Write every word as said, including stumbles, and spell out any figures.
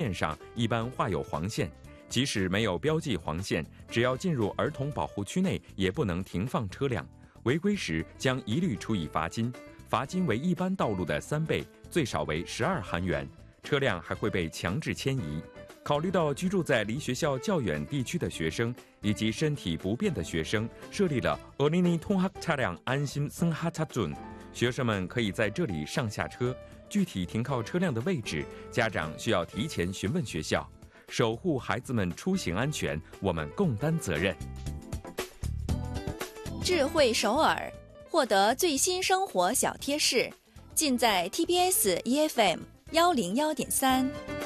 面上一般画有黄线，即使没有标记黄线，只要进入儿童保护区内，也不能停放车辆。违规时将一律处以罚金，罚金为一般道路的三倍，最少为十二韩元。车辆还会被强制迁移。考虑到居住在离学校较远地区的学生以及身体不便的学生，设立了어린이 통학 차량 안심 승하차준，学生们可以在这里上下车。具体停靠车辆的位置，家长需要提前询问学校。守护孩子们出行安全，我们共担责任。 智慧首尔，获得最新生活小贴士，尽在 T B S E F M 幺零幺点三。